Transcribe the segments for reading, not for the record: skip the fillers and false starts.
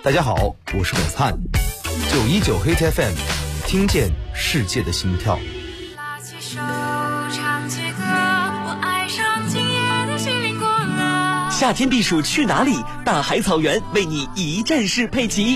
大家好，我是董灿，919黑 FM， 听见世界的心跳。 拉起手唱起歌，我爱上今夜的西林国了。 夏天避暑去哪里？大海草原为你一站式配齐。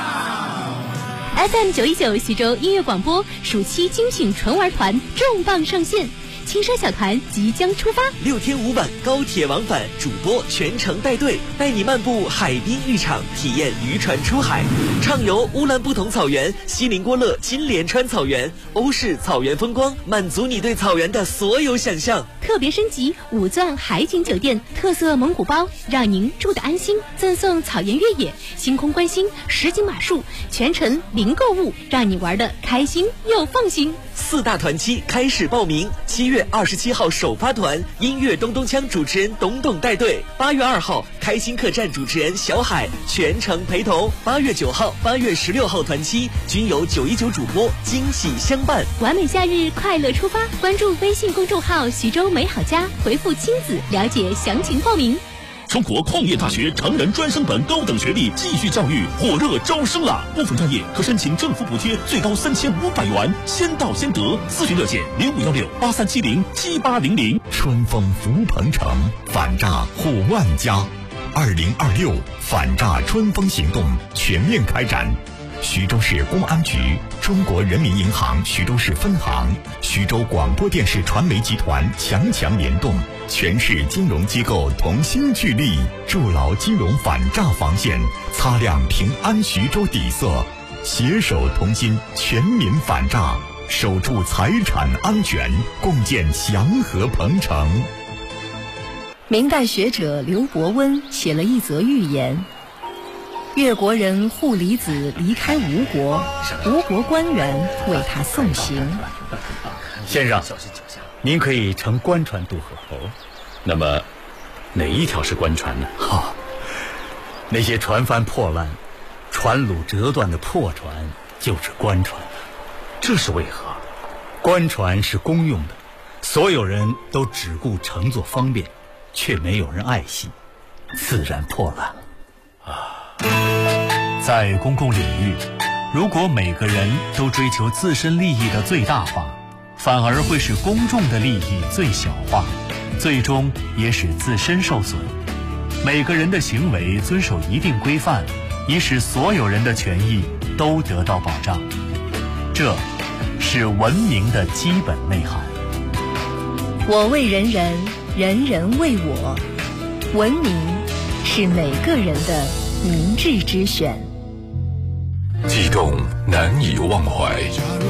FM 919徐州音乐广播暑期精品纯玩团重磅上线，轻奢小团即将出发 ，6天5晚高铁往返，主播全程带队，带你漫步海滨浴场，体验渔船出海，畅游乌兰布统草原、锡林郭勒金莲川草原，欧式草原风光，满足你对草原的所有想象。 特别升级5钻海景酒店，特色蒙古包，让您住得安心，赠送草原越野、星空观星、实景马术，全程零购物，让你玩得开心又放心。 4大团期开始报名，7月27号首发团，音乐咚咚锵主持人董董带队；8月2号开心客栈主持人小海全程陪同；8月9号、8月16号团期均由919主播惊喜相伴。 完美假日快乐出发，关注微信公众号徐州美好家，回复亲子了解详情报名。 中国矿业大学成人专升本高等学历继续教育火热招生了，部分专业可申请政府补贴，最高3500元，先到先得。咨询热线051683707800。 春风福鹏城，反诈护万家。2026反诈春风行动全面开展。徐州市公安局、中国人民银行徐州市分行、徐州广播电视传媒集团强联动，全市金融机构同心聚力，筑牢金融反诈防线，擦亮平安徐州底色，携手同心，全民反诈，守住财产安全，共建祥和鹏城。 明代学者刘伯温写了一则寓言：越国人户离子离开吴国，吴国官员为他送行。 先生，您可以乘官船渡河。 那么哪一条是官船呢？ 那些船帆破烂、船橹折断的破船就是官船。 这是为何？ 官船是公用的，所有人都只顾乘坐方便，却没有人爱惜，自然破烂了。 在公共领域，如果每个人都追求自身利益的最大化，反而会使公众的利益最小化，最终也使自身受损。每个人的行为遵守一定规范，以使所有人的权益都得到保障，这是文明的基本内涵。 我为人人，人人为我。文明是每个人的明智之选。 激动难以忘怀。